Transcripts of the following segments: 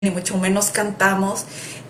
ni mucho menos cantamos.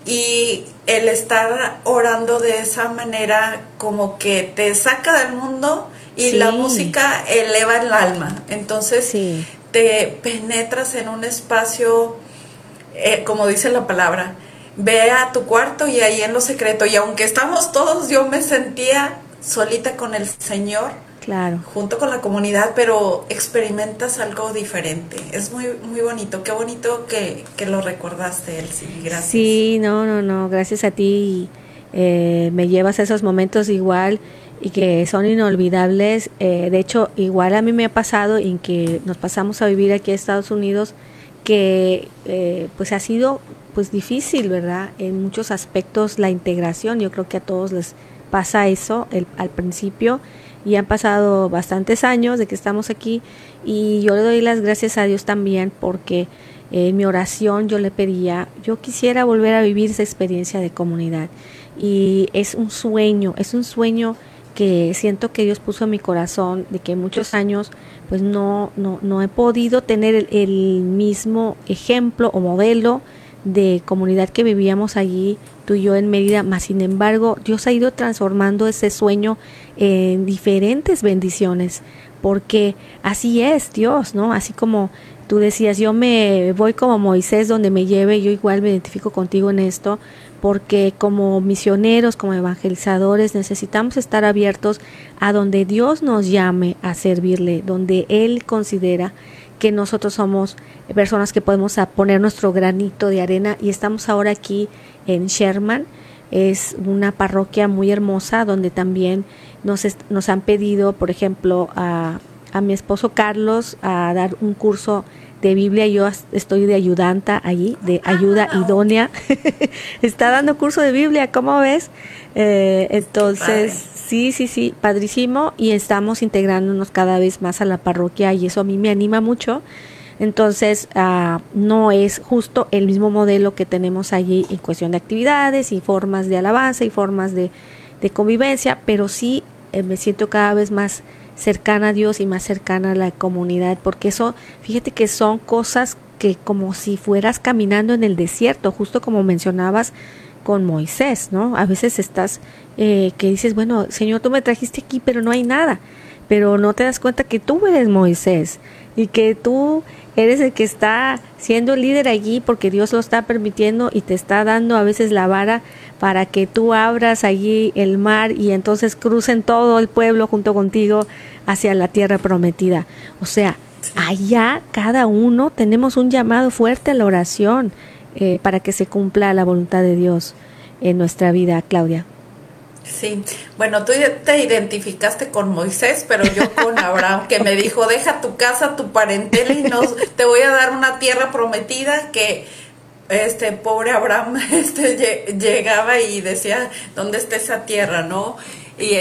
Y el estar orando de esa manera como que te saca del mundo y la Sí, música eleva el alma. Entonces sí. te penetras en un espacio, como dice la palabra, ve a tu cuarto y ahí en lo secreto. Y aunque estamos todos, yo me sentía solita con el Señor, Claro. junto con la comunidad, pero experimentas algo diferente. Es muy, muy bonito. Qué bonito que lo recordaste, Elsie. Gracias. Sí, no, no, no, gracias a ti. Me llevas a esos momentos igual y que son inolvidables. De hecho, igual a mí me ha pasado en que nos pasamos a vivir aquí a Estados Unidos, que pues ha sido pues difícil, ¿verdad? En muchos aspectos la integración. Yo creo que a todos les pasa eso al principio y han pasado bastantes años de que estamos aquí y yo le doy las gracias a Dios también porque en mi oración yo le pedía, yo quisiera volver a vivir esa experiencia de comunidad. Y es un sueño que siento que Dios puso en mi corazón, de que muchos años pues no he podido tener el mismo ejemplo o modelo de comunidad que vivíamos allí, tú y yo en Mérida, más sin embargo, Dios ha ido transformando ese sueño en diferentes bendiciones, porque así es Dios, ¿no? Así como tú decías, yo me voy como Moisés donde me lleve, yo igual me identifico contigo en esto, porque como misioneros, como evangelizadores, necesitamos estar abiertos a donde Dios nos llame a servirle, donde Él considera que nosotros somos personas que podemos poner nuestro granito de arena y estamos ahora aquí en Sherman. Es una parroquia muy hermosa donde también nos han pedido, por ejemplo, a mi esposo Carlos a dar un curso de Biblia. Yo estoy de ayudanta allí, de ayuda Ah, ok. idónea. Está dando curso de Biblia, ¿cómo ves? Qué Entonces, padre. sí, sí, sí, padrísimo. Y estamos integrándonos cada vez más a la parroquia y eso a mí me anima mucho. Entonces, no es justo el mismo modelo que tenemos allí en cuestión de actividades y formas de alabanza y formas de convivencia, pero sí me siento cada vez más cercana a Dios y más cercana a la comunidad, porque eso, fíjate que son cosas que como si fueras caminando en el desierto, justo como mencionabas con Moisés, ¿no? A veces estás que dices, bueno, Señor, tú me trajiste aquí, pero no hay nada, pero no te das cuenta que tú eres Moisés y que tú eres el que está siendo el líder allí porque Dios lo está permitiendo y te está dando a veces la vara para que tú abras allí el mar y entonces crucen todo el pueblo junto contigo hacia la tierra prometida. O sea, Sí. allá cada uno tenemos un llamado fuerte a la oración para que se cumpla la voluntad de Dios en nuestra vida, Claudia. Sí, bueno, tú te identificaste con Moisés, pero yo con Abraham, que me dijo, deja tu casa, tu parentela y nos, te voy a dar una tierra prometida que este pobre Abraham llegaba y decía, ¿dónde está esa tierra, no? Y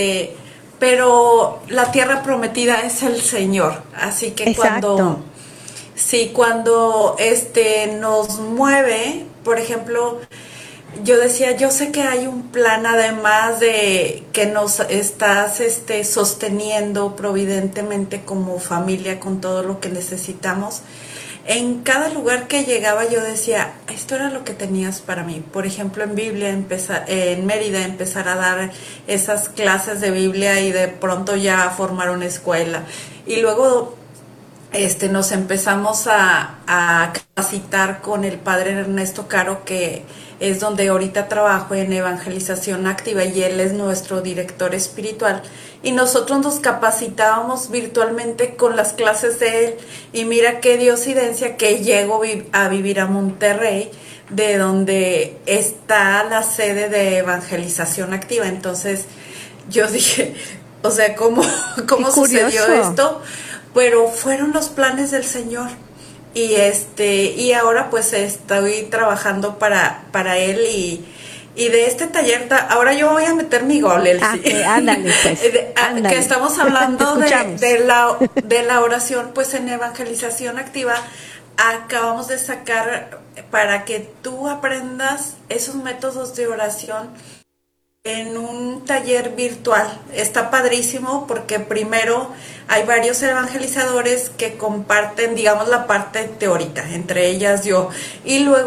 pero la tierra prometida es el Señor, así que Exacto. cuando nos mueve, por ejemplo, yo decía, yo sé que hay un plan además de que nos estás sosteniendo providentemente como familia con todo lo que necesitamos. En cada lugar que llegaba yo decía, esto era lo que tenías para mí. Por ejemplo, en Biblia, en Mérida, empezar a dar esas clases de Biblia y de pronto ya formar una escuela. Y luego nos empezamos a capacitar con el padre Ernesto Caro, que es donde ahorita trabajo en evangelización activa y él es nuestro director espiritual. Y nosotros nos capacitábamos virtualmente con las clases de él. Y mira qué diosidencia que llego a vivir a Monterrey, de donde está la sede de evangelización activa. Entonces yo dije, o sea, Qué cómo sucedió curioso. esto? Pero fueron los planes del Señor. Y ahora pues estoy trabajando para él y de este taller, ahora yo voy a meter mi gol, Ah, Elsie. que ándale, pues, Que ándale. estamos Te hablando escuchamos. de la oración, pues en evangelización activa acabamos de sacar para que tú aprendas esos métodos de oración en un taller virtual. Está padrísimo porque primero hay varios evangelizadores que comparten, digamos, la parte teórica, entre ellas yo, y luego